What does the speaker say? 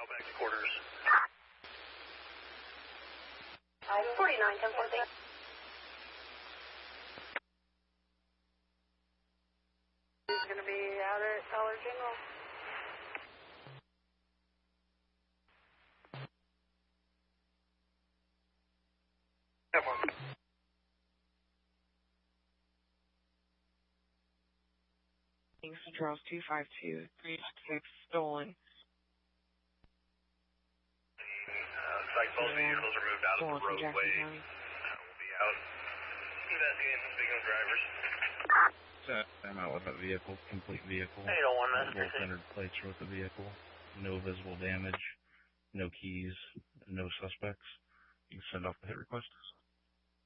Now back to quarters. 49, 10-4. He's going to be out at Dollar General. Charles 252, 366 stolen. Like both vehicles are moved out of the roadway. We'll be out investigating speaking of drivers. I'm out with that vehicle, complete vehicle. 801 Master Centered plates with the vehicle. No visible damage, no keys, no suspects. You can send off the hit request.